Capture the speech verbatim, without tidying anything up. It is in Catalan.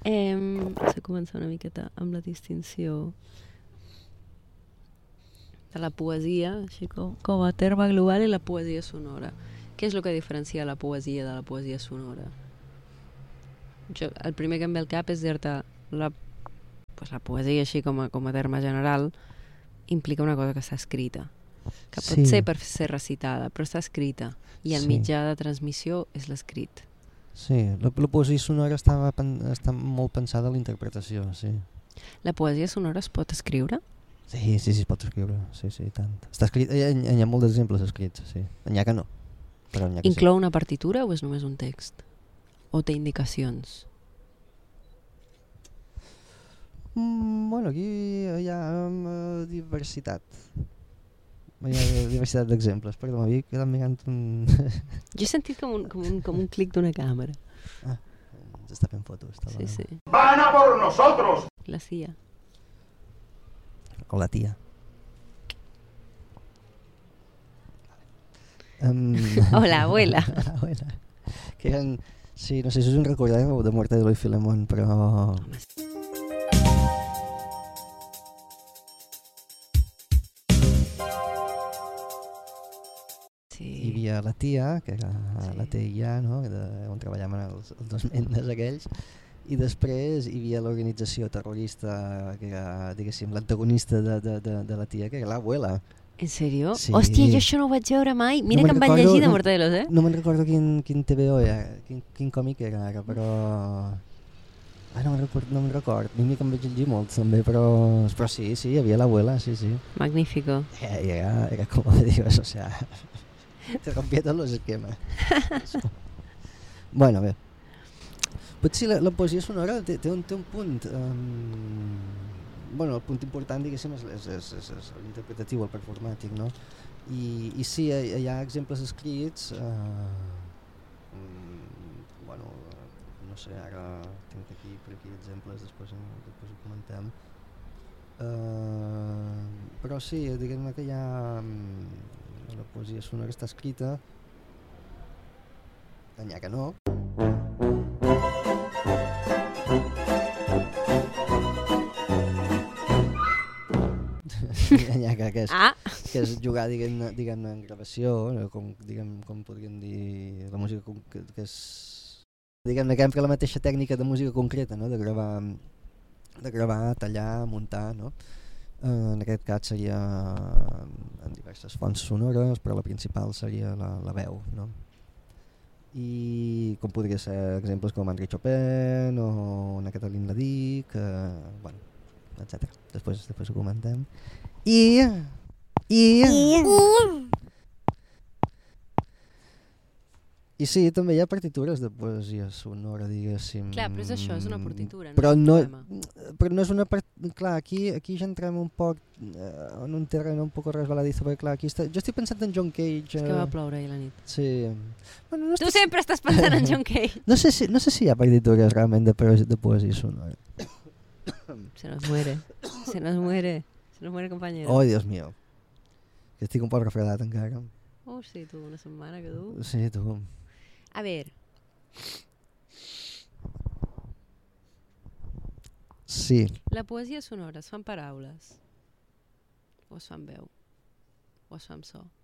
Hem de començar una miqueta amb la distinció de la poesia, així com, com a terme global, i la poesia sonora. Què és el que diferencia la poesia de la poesia sonora? Jo, el primer que em ve al cap és dir-te la, pues la poesia, així com a, com a terme general, implica una cosa que està escrita, que pot Sí. ser per ser recitada, però està escrita, i el Sí. mitjà de transmissió és l'escrit. Sí, la, la poesia sonora estava, pen, està molt pensada a la interpretació, sí. La poesia sonora es pot escriure? Sí, sí, sí, es pot escriure, sí, sí, i tant. Està escrit, hi ha, hi ha molts exemples escrits, sí. N'hi ha que no, però n'hi ha que Inclou una partitura o és només un text? O té indicacions? sí. Mm, bueno, aquí hi ha um, diversitat. Hi ha diversitat d'exemples, perdó, m'havia quedat mirant un... Jo he sentit com un, com un, com un clic d'una càmera. Ah, ens està fent fotos. Està Sí, la... sí. ¡Van a por nosotros! La C I A. O la tia. Um... Hola, abuela. La abuela. Que eren... Sí, no sé si us en recordeu de Mortadelo i Filemón, però... Sí. Hi havia la tia, que era Sí. la T I A, no? De, on treballaven els, els dos mendes aquells, i després hi havia l'organització terrorista, que era, diguéssim, l'antagonista de, de, de, de la tia, que era l'abuela. En sèrio? Sí. Hòstia, jo això no ho vaig veure mai. Mira No que me'n em van recordo, llegir de no- Mortadelos, eh? No me'n recordo quin, quin T V O era, quin, quin còmic era ara, però... Ah, no me'n record, no me'n record. N'hi que em vaig llegir molts també, però... Però sí, sí, hi havia l'abuela, sí, sí. Magnífico. Era, era, era com me dius, o sea... Te rompia tots els esquemes. Bueno, bé. Potser la, la poesia sonora té, té, un, té un punt... Um, bueno, el punt important, diguéssim, és, és, és, és, és l'interpretatiu, el performàtic, no? I, i sí, hi, hi ha exemples escrits... Uh, um, bueno, no sé, ara tinc aquí, per aquí exemples, després, després ho comentem. Uh, però sí, diguem-ne que hi ha... Um, la poesia sonora està escrita, n'hi ha que no. N'hi ha que, que, és, Ah! que és jugar, diguem-ne, diguem en gravació, com, diguem, com podríem dir, la música com, que, que és... Diguem-ne que empra la mateixa tècnica de música concreta, no? de gravar, de gravar, tallar, muntar, no? Uh, en aquest cas seria en diverses fonts sonores, però la principal seria la, la veu, no? I com podria ser exemples com Andrei Chopin o una Catalina Dick, uh, bueno, etcètera. Després, després ho comentem. I... I... I sí, també hi ha partitures de poesia sonora, diguéssim. Clar, però és això, és una partitura, no però és un no, poema. però no és una part... Clar, aquí, aquí ja entrem un poc eh, en un terreny un poc resbaladizo, perquè clar, aquí està... Jo estic pensant en John Cage. És que va ploure ahir la nit. Sí. Bueno, no Tu estic... sempre estàs pensant en John Cage. No sé si, no sé si hi ha partitures realment de, poesia, de poesia sonora. Se nos muere. Se nos muere. Se nos muere, compañero. Oh, Dios mío. Que estic un poc refredat encara. Oh, sí, tu, una setmana que du. Sí, tu. A ver, Sí. la poesia sonora es fan paraules? O es fan veu? O es fa amb so?